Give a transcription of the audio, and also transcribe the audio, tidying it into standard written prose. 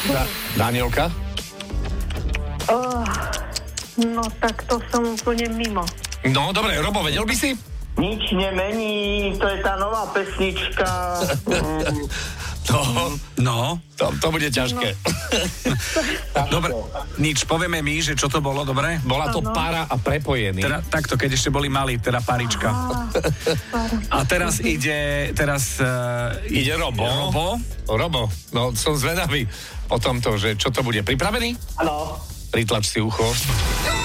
Danielka? No tak to som úplne mimo. No, dobre, Robo, vedel by si? Nič nemení, to je tá nová pesnička. No. To bude ťažké. Dobre, nič, povieme my, že čo to bolo, dobre? Bola to Para a Prepojený. Teda, takto, keď ešte boli malí, teda parička. A teraz ide Robo. Robo, no som zvedavý o tomto, že čo to bude. Pripravený? Áno. Pritlač si ucho.